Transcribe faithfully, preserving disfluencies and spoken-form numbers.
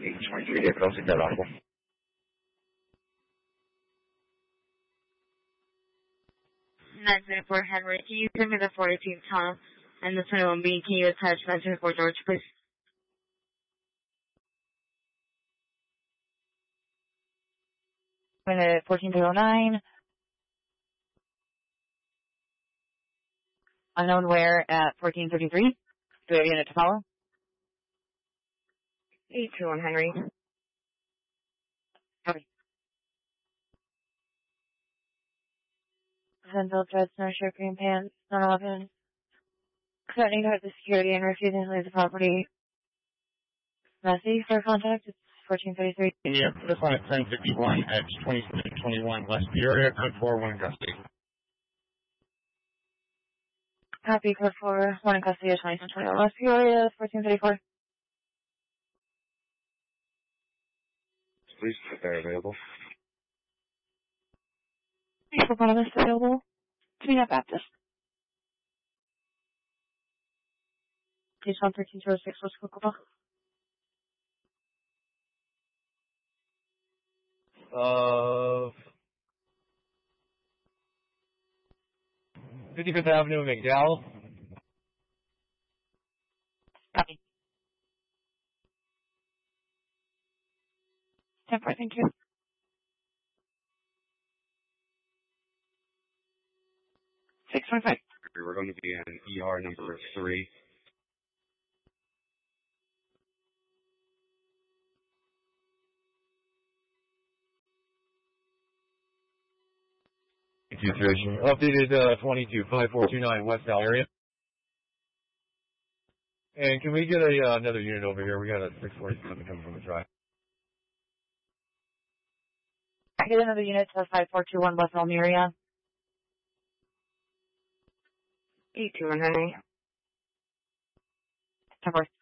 eight twenty-three, David, I'll take that audible. nine zero four Henry, can you send me the forty-two Tom and the twenty-one B? Can you attach nine zero four George, please? Minute fourteen zero nine. Unknown where at fourteen thirty-three. Do we have a unit to follow? eight two one Henry. Copy. Central Threads, North Shore, Green Pants, nine eleven. Threatening to hurt the security and refusing to leave the property. Messy for contact, it's fourteen thirty-three. Yeah, this one at ten fifty-one at twenty-seven twenty-one West Peoria, code four, one in custody. Copy, code four, one in custody at twenty-seven twenty-one West Peoria, fourteen thirty-four. Please, if they're available. Thanks for one of us available. Community Baptist. Page one thirteen zero six, West Cocoa. Uh, fifty-fifth Avenue, McDowell. Copy. ten four, thank you. six twenty-five. We're going to be in E R number three. Situation updated uh, twenty-two five four two nine West Valley area. And can we get a uh, another unit over here? We got a six forty-seven coming from the drive. I get another unit to five four two one West Almeria. eight two one Henry. ten four.